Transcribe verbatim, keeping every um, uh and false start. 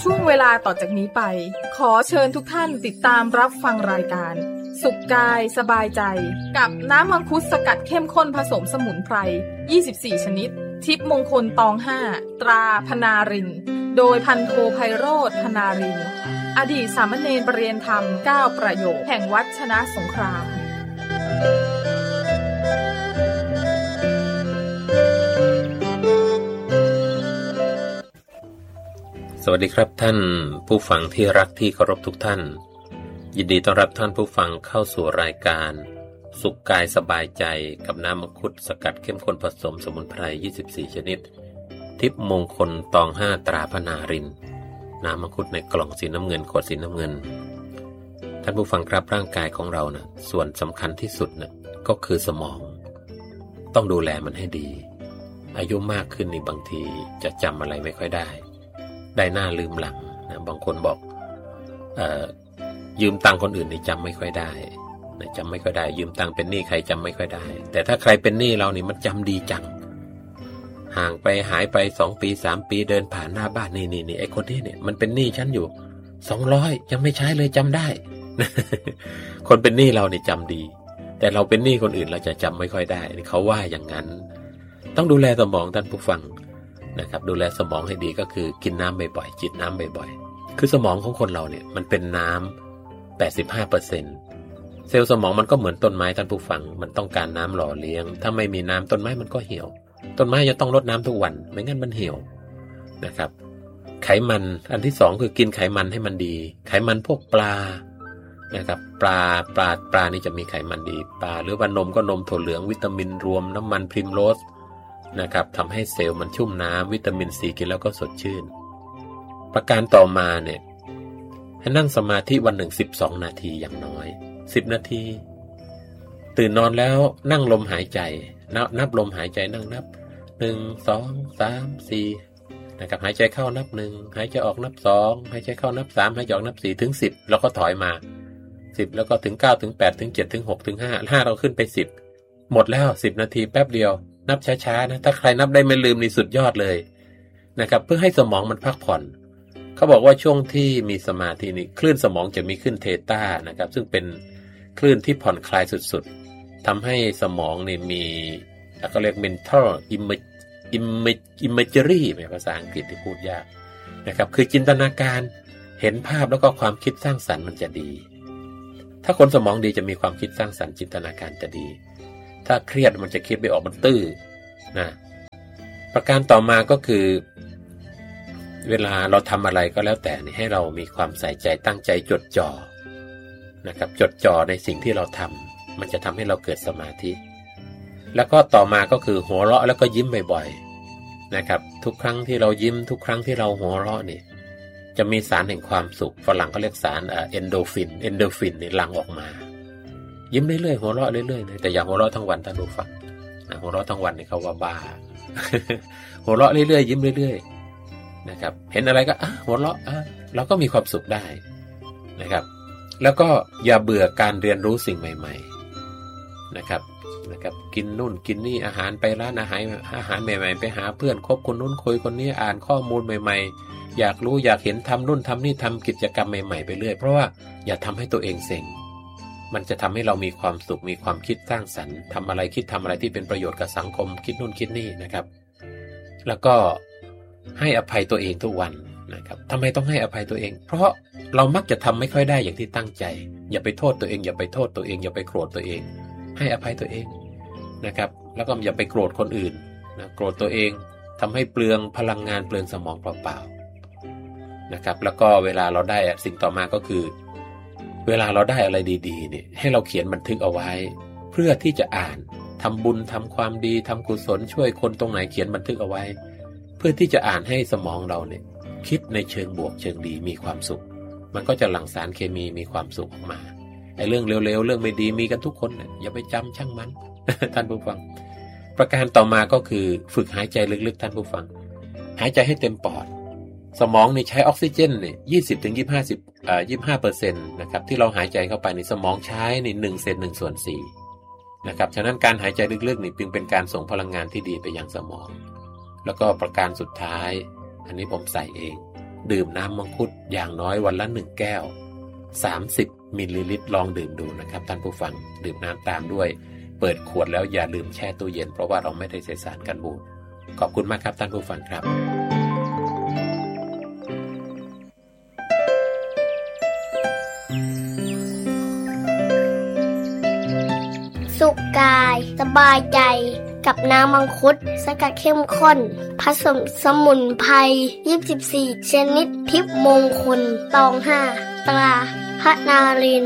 ช่วงเวลาต่อจากนี้ไปขอเชิญทุกท่านติดตามรับฟังรายการสุขกายสบายใจกับน้ำมังคุดสกัดเข้มข้นผสมสมุนไพรยี่สิบสี่ชนิดทิพย์มงคลตองห้าตราพนารินโดยพันโทไพโรจน์พนารินอดีตสามเณรประเรียนธรรมเก้าประโยคแห่งวัดชนะสงครามสวัสดีครับท่านผู้ฟังที่รักที่เคารพทุกท่านยินดีต้อนรับท่านผู้ฟังเข้าสู่รายการสุขกายสบายใจกับน้ำมังคุดสกัดเข้มข้นผสมสมุนไพรยี่สิบสี่ชนิดทิพย์มงคลตองห้าตราพนารินน้ำมังคุดในกล่องสีน้ำเงินขวดสีน้ำเงินท่านผู้ฟังครับร่างกายของเรานะส่วนสำคัญที่สุดนะก็คือสมองต้องดูแลมันให้ดีอายุมากขึ้นนี่บางทีจะจำอะไรไม่ค่อยได้ได้หน้าลืมหลังนะบางคนบอกเอ่อยืมตังค์คนอื่นนี่จำไม่ค่อยได้นะจำไม่ค่อยได้ยืมตังค์เป็นหนี้ใครจำไม่ค่อยได้แต่ถ้าใครเป็นหนี้เรานี่มันจำดีจังห่างไปหายไปสองปีสามปีเดินผ่านหน้าบ้านนี่นี่นี่ไอ้คนนี้เนี่ยมันเป็นหนี้ฉันอยู่สองร้อยยังไม่ใช้เลยจำได้ คนเป็นหนี้เราเนี่ยจำดีแต่เราเป็นหนี้คนอื่นเราจะจำไม่ค่อยได้เขาว่าอย่างนั้นต้องดูแลสมองท่านผู้ฟังนะครับดูแลสมองให้ดีก็คือกินน้ำบ่อยๆจิบน้ำบ่อยๆคือสมองของคนเราเนี่ยมันเป็นน้ำ แปดสิบห้าเปอร์เซ็นต์ เซลล์สมองมันก็เหมือนต้นไม้ท่านผู้ฟังมันต้องการน้ำหล่อเลี้ยงถ้าไม่มีน้ำต้นไม้มันก็เหี่ยวต้นไม้จะต้องรดน้ำทุกวันไม่งั้นมันเหี่ยวนะครับไขมันอันที่สองคือกินไขมันให้มันดีไขมันพวกปลานะครับปลาปลาปลานี่จะมีไขมันดีปลาหรือว่านมก็นมถั่วเหลืองวิตามินรวมน้ำมันพริมโรสนะครับทำให้เซลล์มันชุ่มน้ำวิตามินซีกินแล้วก็สดชื่นประการต่อมาเนี่ยให้นั่งสมาธิวันหนึ่งสิบสองนาทีอย่างน้อยสิบนาทีตื่นนอนแล้วนั่งลมหายใจนับนับลมหายใจนั่งนับหนึ่ง สอง สาม สี่นะครับหายใจเข้านับหนึ่งหายใจออกนับสองหายใจเข้านับสามหายใจออกนับสี่ถึงสิบแล้วก็ถอยมาสิบแล้วก็ถึงเก้าถึงแปดถึงเจ็ดถึงหกถึงห้า ห้าเราขึ้นไปสิบหมดแล้วสิบนาทีแป๊บเดียวนับช้าๆนะถ้าใครนับได้ไม่ลืมนี่สุดยอดเลยนะครับเพื่อให้สมองมันพักผ่อนเขาบอกว่าช่วงที่มีสมาธินี่คลื่นสมองจะมีขึ้นเทต้านะครับซึ่งเป็นคลื่นที่ผ่อนคลายสุดๆทำให้สมองนี่มีเขาเรียก mental imagery เป็นภาษาอังกฤษที่พูดยากนะครับคือจินตนาการเห็นภาพแล้วก็ความคิดสร้างสรรค์มันจะดีถ้าคนสมองดีจะมีความคิดสร้างสรรค์จินตนาการจะดีถ้าเครียดมันจะคิดไม่ออกมันตื้อนะประการต่อมาก็คือเวลาเราทำอะไรก็แล้วแต่ให้เรามีความใส่ใจตั้งใจจดจ่อนะครับจดจ่อในสิ่งที่เราทำมันจะทำให้เราเกิดสมาธิแล้วก็ต่อมาก็คือหัวเราะแล้วก็ยิ้มบ่อยๆนะครับทุกครั้งที่เรายิ้มทุกครั้งที่เราหัวเราะนี่จะมีสารแห่งความสุขฝรั่งเขาเรียกสารเอนโดฟินเอนโดฟินนี่หลั่งออกมายิ้มเรื่อยๆหัวเราะเรื่อยๆแต่อย่าหัวเราะทั้งวันท่านผู้ฟังนะหัวเราะทั้งวันนี่เขาว่าบ้า หัวเราะเรื่อยๆยิ้มเรื่อยๆนะครับเห็นอะไรก็อ่ะหัวเราะอ่ะเราก็มีความสุขได้นะครับแล้วก็อย่าเบื่อการเรียนรู้สิ่งใหม่ๆนะครับนะครับกินนู่นกินนี่อาหารไปร้านอาหารอาหารใหม่ๆไปหาเพื่อนคบคนนู้นคุยคนนี้อ่านข้อมูลใหม่ๆอยากรู้อยากเห็นทำนู่นทำนี่ทำกิจกรรมใหม่ๆไปเรื่อยเพราะว่าอย่าทำให้ตัวเองเซ็งมันจะทำให้เรามีความสุขมีความคิดสร้างสรรค์ทำอะไรคิดทำอะไรที่เป็นประโยชน์กับสังคมคิดนู่นคิดนี่นะครับแล้วก็ให้อภัยตัวเองทุกวันนะครับทำไมต้องให้อภัยตัวเองเพราะเรามักจะทำไม่ค่อยได้อย่างที่ตั้งใจอย่าไปโทษตัวเองอย่าไปโทษตัวเองอย่าไปโกรธตัวเองให้อภัยตัวเองนะครับแล้วก็อย่าไปโกรธคนอื่นนะโกรธตัวเองทำให้เปลืองพลังงานเปลืองสมองเปล่าๆนะครับแล้วก็เวลาเราได้สิ่งต่อมาก็คือเวลาเราได้อะไรดีๆเนี่ยให้เราเขียนบันทึกเอาไว้เพื่อที่จะอ่านทำบุญทำความดีทำกุศลช่วยคนตรงไหนเขียนบันทึกเอาไว้เพื่อที่จะอ่านให้สมองเราเนี่ยคิดในเชิงบวกเชิงดีมีความสุขมันก็จะหลั่งสารเคมีมีความสุขออกมาไอ้เรื่องเร็วๆเรื่องไม่ดีมีกันทุกคนเนี่ยอย่าไปจำช่างมัน ท่านผู้ฟังประการต่อมาก็คือฝึกหายใจลึกๆท่านผู้ฟังหายใจให้เต็มปอดสมองนี่ใช้ออกซิเจนเนี่ยยี่สิบถึงยี่สิบห้าสิบอ่ายี่สิบห้าเปอร์เซ็นต์นะครับที่เราหายใจเข้าไปในสมองใช้ในหนึ่งเศษหนึ่งส่วนสี่นะครับฉะนั้นการหายใจลึกๆนี่จึงเป็นการส่งพลังงานที่ดีไปยังสมองแล้วก็ประการสุดท้ายอันนี้ผมใส่เองดื่มน้ำมังคุดอย่างน้อยวันละหนึ่งแก้วสามสิบมิลลิลิตรลองดื่มดูนะครับท่านผู้ฟังดื่มน้ำตามด้วยเปิดขวดแล้วอย่าลืมแช่ตู้เย็นเพราะว่าเราไม่ได้ใส่สารกันบูดขอบคุณมากครับท่านผู้ฟังครับสุขกายสบายใจกับน้ำมังคุดสกัดเข้มข้นผสมสมุนไพรยี่สิบสี่ชนิดทิพย์มงคลตองห้าตราพระนาริน